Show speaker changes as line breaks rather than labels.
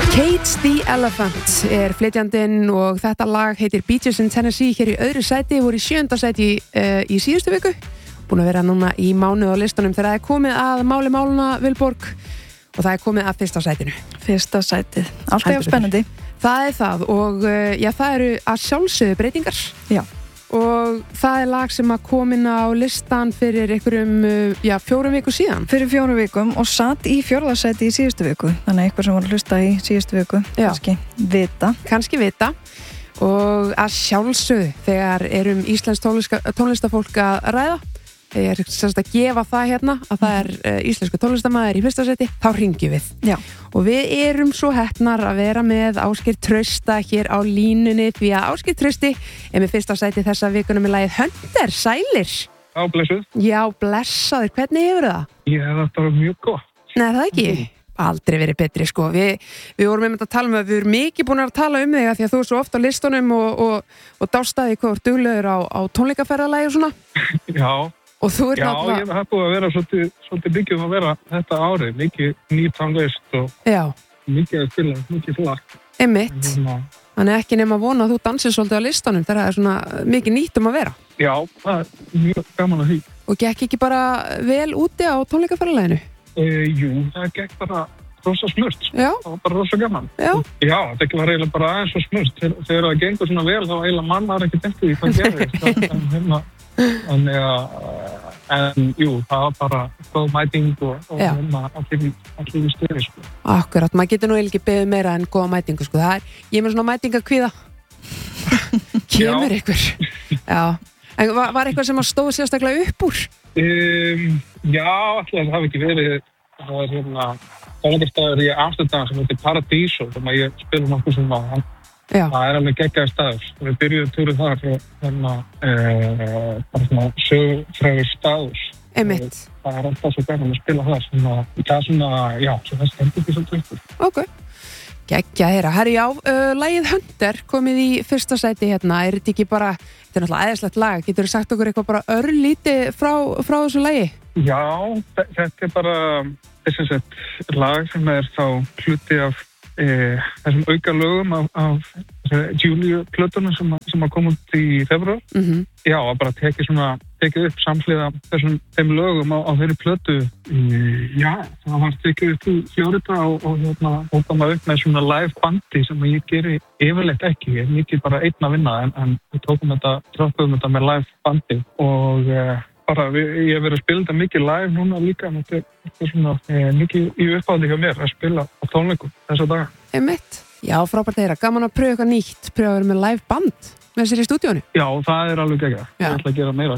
Cage the Elephant flytjandinn og þetta lag heitir Beaches in Tennessee hér í öðru sæti, voru í 7. sæti í síðustu viku, búin að vera núna í mánuð á listanum þegar það er komið að máli máluna Vilborg og það er komið að fyrsta sætinu.
Fyrsta sætið, alltaf spennandi.
Það er það og já, það eru að sjálfsögðu breytingar.
Já.
Og það er lag sem að komin á listan fyrir einhverjum, 4 viku síðan.
Fyrir 4 vikum og satt í 4. sæti í síðustu viku. Þannig að eitthvað sem var að hlusta í síðustu viku, kannski vita. Og að sjálfsögðu þegar íslenskt tónlistafólk að ræða, ég semst að gefa það hérna að það er íslensku tónlistarmaður í fyrsta sæti, þá hringjum við. Já.
Og við erum svo heppnar að vera með Ásgeir Trausta hér á línunni því að Ásgeir Trausti er með fyrsta sæti þessa vikuna með lagið Hunter, sælir.
Já, blessuð.
Já, blessaður, hvernig hefur það?
Ég hef þetta verið mjög gott.
Nei, það ekki? Aldrei verið betri, sko. Við vorum einmitt að tala um að við erum mikið búin að tala um þig að því að þú er svo oft á listunum og dástaði hvað duglegur á tónleikaferðalagi og svona.
Já.
Og þú
já, ég hef búið að vera svolítið mikið að vera þetta árið, mikið nýtt tónlist og mikið að spila, mikið slag.
Einmitt. Þannig ekki nema að vona að þú dansir svolítið á listanum þegar það er svona mikið nýtt að vera.
Já, það er mjög gaman að því.
Og gekk ekki bara vel úti á tónleikaferðalaginu?
Jú, það gekk bara rosa smurt.
Já.
Það var bara rosa gaman.
Já.
Já, það var eiginlega bara aðeins svo smurt. Þegar það gengur svona vel þá eiginlega mann ekki eftir því hvað gerðist. Þannig en jú, það var bara góð mæting og allir í stöði, sko.
Akkurat, maður getur nú ekki beðið meira en góða mætingu, sko. Ég er með svona mætingakvíða. Kemur ykkur. Já. En var eitthvað sem að stóð sérstaklega upp úr?
Já, alltaf það hafi ekki verið. Það er tónleikastaður í Amsterdam sem heitir Paradiso, sem að ég spila nokkuð sem að það er alveg geggjaður staður. Við byrjuðum túrið þar bara svona sögufrægur staður.
Einmitt.
Það er alltaf svo gaman að spila þar. Það er svona, já, svo það stendur ekki svolítið ykkur.
Ok. Geggjað heyra. Herri, já, lagið Hunter komið í fyrsta sæti hérna. Er þetta ekki bara, þetta er náttúrulega æðislegt lag. Geturðu sagt okkur eitthvað bara örlítið frá þessu lagi?
Já, þetta er bara þess að lag sem er þá hluti af þessum auka lögum af Júlíu-plötunum sem að koma út í febrúar. Já, að bara tekið upp samhliða þeim lögum á þeirri plötu. Já, það var tekið upp í Flórida og hópa maður upp með svona live bandi sem ég geri yfirleitt ekki. Ég er mikið bara einn að vinna en við tókum þetta með live bandi og ég hef verið að spila þetta mikið live núna líka. Þetta er svona mikið í uppáhaldi hjá mér að spila á tónleikum þessa daga.
Einmitt. Já, frábært þeirra. Gaman að pröfa eitthvað nýtt. Pröfa að vera með live band með sér í stúdíónu.
Já, það er alveg geggjað. Ég ætla að gera meira